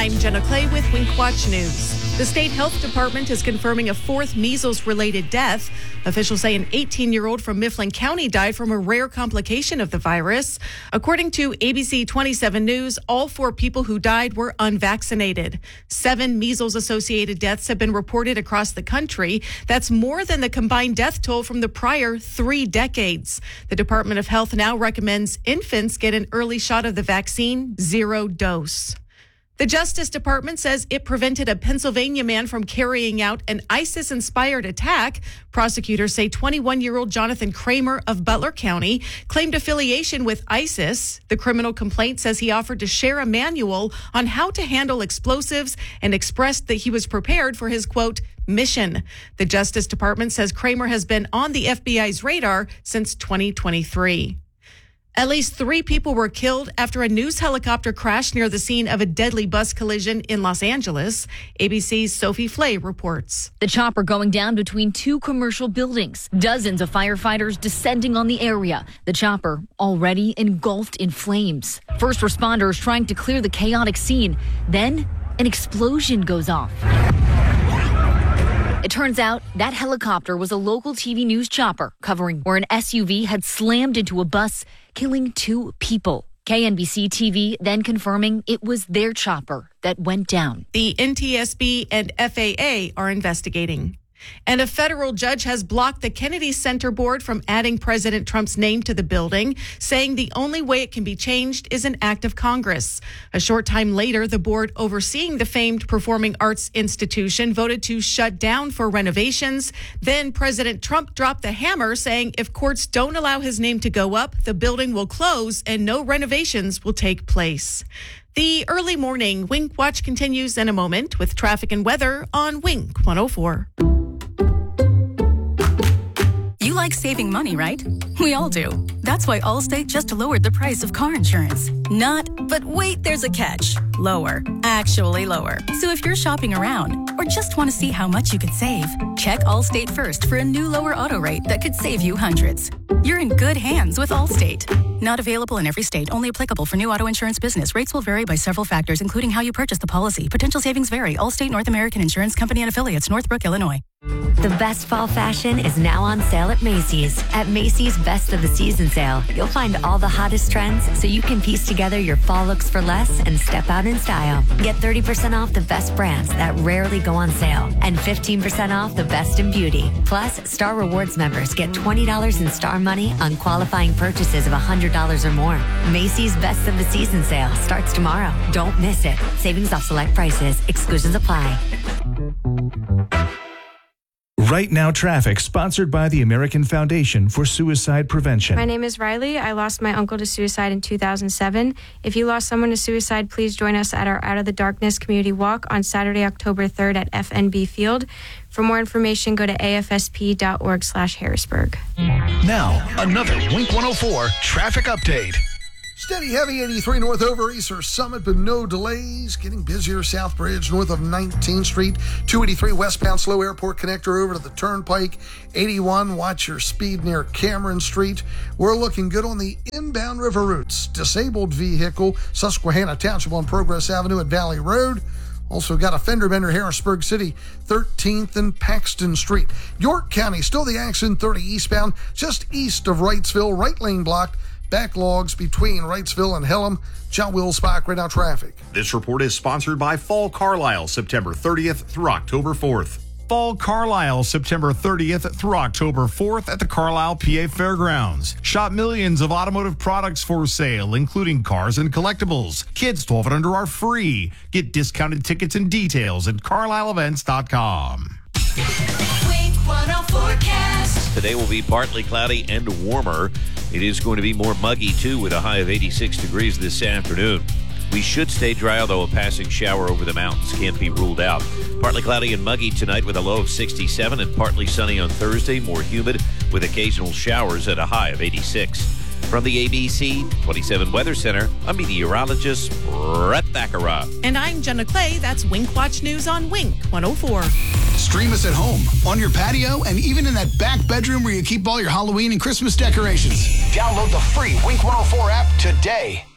I'm Jenna Clay with Wink Watch News. The state health department is confirming a fourth measles-related death. Officials say an 18-year-old from Mifflin County died from a rare complication of the virus. According to ABC 27 News, all 4 people who died were unvaccinated. 7 measles-associated deaths have been reported across the country. That's more than the combined death toll from the prior 3 decades. The Department of Health now recommends infants get an early shot of the vaccine, 0 dose. The Justice Department says it prevented a Pennsylvania man from carrying out an ISIS-inspired attack. Prosecutors say 21-year-old Jonathan Kramer of Butler County claimed affiliation with ISIS. The criminal complaint says he offered to share a manual on how to handle explosives and expressed that he was prepared for his, quote, mission. The Justice Department says Kramer has been on the FBI's radar since 2023. At least 3 people were killed after a news helicopter crashed near the scene of a deadly bus collision in Los Angeles. ABC's Sophie Flay reports. The chopper going down between 2 commercial buildings. Dozens of firefighters descending on the area. The chopper already engulfed in flames. First responders trying to clear the chaotic scene. Then an explosion goes off. It turns out that helicopter was a local TV news chopper covering where an SUV had slammed into a bus, killing 2 people. KNBC TV then confirming it was their chopper that went down. The NTSB and FAA are investigating. And a federal judge has blocked the Kennedy Center Board from adding President Trump's name to the building, saying the only way it can be changed is an act of Congress. A short time later, the board overseeing the famed performing arts institution voted to shut down for renovations. Then President Trump dropped the hammer, saying if courts don't allow his name to go up, the building will close and no renovations will take place. The early morning Wink Watch continues in a moment with traffic and weather on Wink 104. You like saving money, right? We all do. That's why Allstate just lowered the price of car insurance. Not, but wait, there's a catch. Lower. Actually lower. So if you're shopping around or just want to see how much you could save, check Allstate first for a new lower auto rate that could save you hundreds. You're in good hands with Allstate. Not available in every state. Only applicable for new auto insurance business. Rates will vary by several factors, including how you purchase the policy. Potential savings vary. Allstate North American Insurance Company and Affiliates, Northbrook, Illinois. The best fall fashion is now on sale at Macy's. At Macy's Best of the Season sale, you'll find all the hottest trends so you can piece together your fall looks for less and step out in style. Get 30% off the best brands that rarely go on sale and 15% off the best in beauty. Plus, Star Rewards members get $20 in Star money on qualifying purchases of $100 or more. Macy's Best of the Season sale starts tomorrow. Don't miss it. Savings off select prices. Exclusions apply. Right Now Traffic, sponsored by the American Foundation for Suicide Prevention. My name is Riley. I lost my uncle to suicide in 2007. If you lost someone to suicide, please join us at our Out of the Darkness Community Walk on Saturday, October 3rd at FNB Field. For more information, go to afsp.org/Harrisburg. Now, another Wink 104 traffic update. Steady heavy 83 north over Easter Summit, but no delays. Getting busier South Bridge north of 19th Street. 283 westbound slow airport connector over to the Turnpike. 81, watch your speed near Cameron Street. We're looking good on the inbound river routes. Disabled vehicle, Susquehanna Township on Progress Avenue at Valley Road. Also got a fender bender, Harrisburg City, 13th and Paxton Street. York County, still the accident, 30 eastbound, just east of Wrightsville, right lane blocked. Backlogs between Wrightsville and Hellam. John Wills-Bach, Right Now Traffic. This report is sponsored by Fall Carlisle, September 30th through October 4th. Fall Carlisle, September 30th through October 4th at the Carlisle PA Fairgrounds. Shop millions of automotive products for sale, including cars and collectibles. Kids 12 and under are free. Get discounted tickets and details at carlisleevents.com. Wink 104 forecast. Today will be partly cloudy and warmer. It is going to be more muggy, too, with a high of 86 degrees this afternoon. We should stay dry, although a passing shower over the mountains can't be ruled out. Partly cloudy and muggy tonight with a low of 67 and partly sunny on Thursday, more humid with occasional showers at a high of 86. From the ABC 27 Weather Center, I'm meteorologist Brett Thakara. And I'm Jenna Clay. That's Wink Watch News on Wink 104. Stream us at home, on your patio, and even in that back bedroom where you keep all your Halloween and Christmas decorations. Download the free Wink 104 app today.